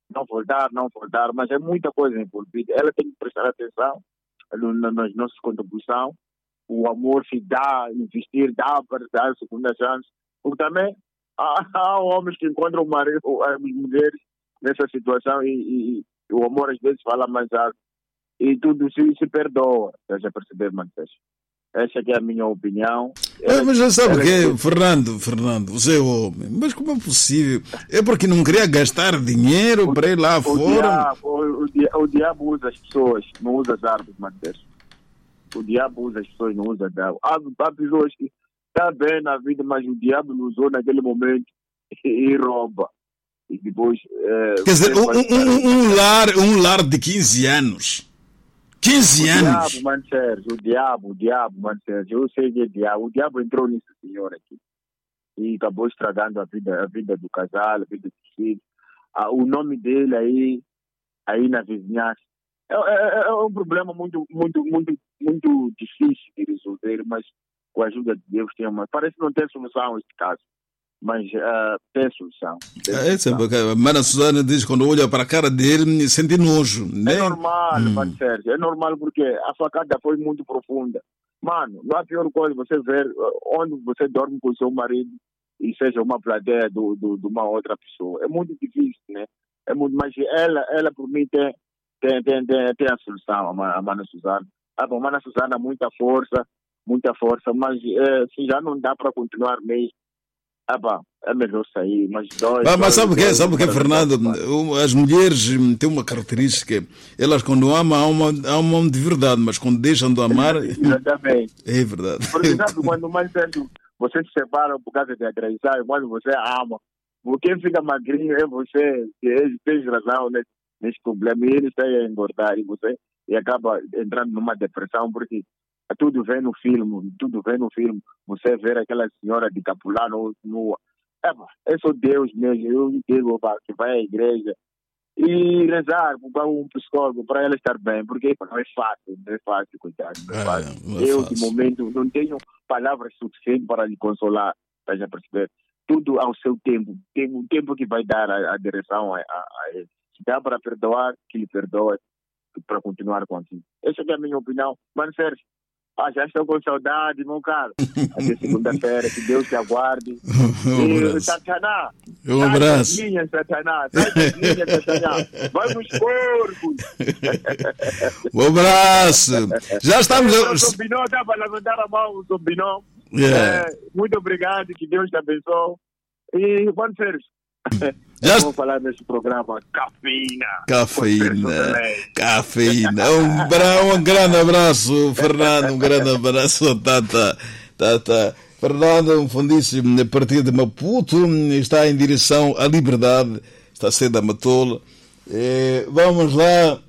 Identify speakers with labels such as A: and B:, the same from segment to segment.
A: não voltar, mas é muita coisa envolvida. Ela tem que prestar atenção nas nossas contribuições, o amor se dá, investir, dá para dar a segunda chance, porque também há homens que encontram as mulheres nessa situação e o amor às vezes fala mais alto e tudo se perdoa, estás a perceber, Mantes? Essa que é a minha opinião.
B: Mas já sabe o que é, Fernando, você é homem, mas como é possível? É porque não queria gastar dinheiro para ir lá fora?
A: O diabo usa as pessoas, não usa as árvores, Mantes. O diabo usa as pessoas, não usa as árvores. Há pessoas que estão bem na vida, mas o diabo nos usou naquele momento e rouba. E depois...
B: Quer dizer, um lar de 15 anos. 15 anos.
A: O diabo, Mano Sérgio, eu sei que é diabo. O diabo entrou nesse senhor aqui e acabou estragando a vida do casal, a vida dos filhos. O nome dele aí na vizinhança. É um problema muito difícil de resolver, mas com a ajuda de Deus parece que não tem solução este caso. Mas tem solução.
B: A Mana Susana diz que quando olha para a cara dele, sente nojo, né?
A: É normal, Mano Sérgio. É normal porque a facada foi muito profunda. Mano, não há pior coisa você ver onde você dorme com o seu marido e seja uma plateia de uma outra pessoa. É muito difícil, né? Mas ela por mim tem a solução, a Mana Susana. A Mana Susana, muita força, mas se já não dá para continuar mesmo, é melhor sair, mas
B: sabe o que, Fernando? As mulheres têm uma característica, elas quando amam de verdade, mas quando deixam de amar...
A: Exatamente.
B: É verdade.
A: Porque sabe, quando mais cedo você se separa por causa de agressão, quando você ama, quem fica magrinho é você, que tem razão nesse problema, e ele está a engordar, e acaba entrando numa depressão, porque tudo vem no filme, você vê aquela senhora de capulano nua. É só Deus mesmo, eu digo que vai à igreja e rezar para um psicólogo para ela estar bem, porque não é fácil, coitado, não é fácil. Eu, de momento, não tenho palavras suficientes para lhe consolar, estás a perceber? Tudo ao seu tempo, tem um tempo que vai dar a direção a ele. Se dá para perdoar, que lhe perdoe, para continuar contigo. Essa é a minha opinião. Mano Sérgio, já estou com saudade, meu caro. Até segunda-feira, que Deus te aguarde. Satanás.
B: Um abraço.
A: Satanás. Vamos porcos.
B: Um abraço. Já estamos...
A: O Zombinó estava a levantar a mão, o Zombinó. Muito obrigado, que Deus te abençoe. E, Mano Sérgio, vamos falar nesse programa
B: Cafeína. Um grande abraço, Fernando. Um grande abraço, Tata. Fernando, um fundíssimo, a partir de Maputo, está em direção à liberdade, está sendo a Matola. Vamos lá.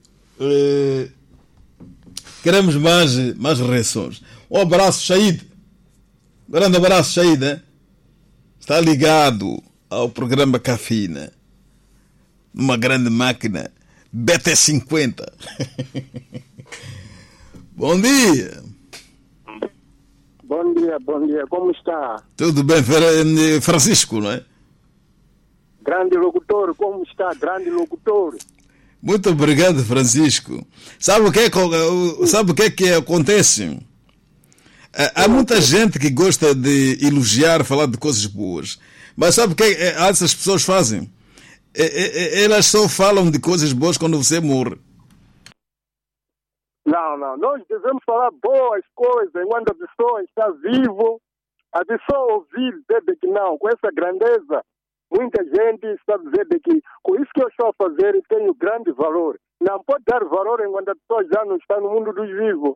B: Queremos mais reações. Um abraço, Shaid. Grande abraço, Shaid. Está ligado ao programa Cafeína, numa grande máquina BT50. Bom dia.
C: Bom dia, como está?
B: Tudo bem, Francisco, não é?
C: Grande locutor, como está? Grande locutor.
B: Muito obrigado, Francisco. Sabe o que é que acontece? Há muita gente que gosta de elogiar, falar de coisas boas. Mas sabe o que essas pessoas fazem? Elas só falam de coisas boas quando você morre.
C: Não. Nós devemos falar boas coisas enquanto a pessoa está vivo. A pessoa ouvir dizer que não, com essa grandeza, muita gente está dizendo que com isso que eu estou a fazer tenho grande valor. Não pode dar valor enquanto a pessoa já não está no mundo dos vivos.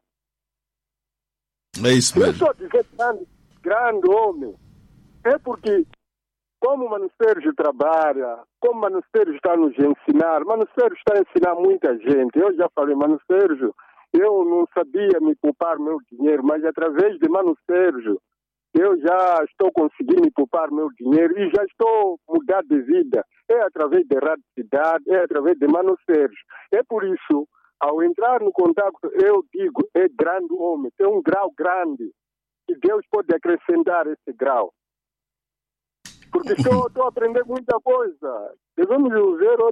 B: É isso mesmo.
C: Eu estou a dizer grande homem. É porque, como o Mano Sérgio trabalha, como o Mano Sérgio está a nos ensinar, Mano Sérgio está a ensinar muita gente. Eu já falei, Mano Sérgio, eu não sabia me poupar meu dinheiro, mas através de Mano Sérgio, eu já estou conseguindo me poupar meu dinheiro e já estou a mudar de vida. É através de Rádio Cidade, é através de Mano Sérgio. É por isso, ao entrar no contato, eu digo, é grande homem, tem um grau grande, e Deus pode acrescentar esse grau. Porque estou a aprender muita coisa. Devemos ver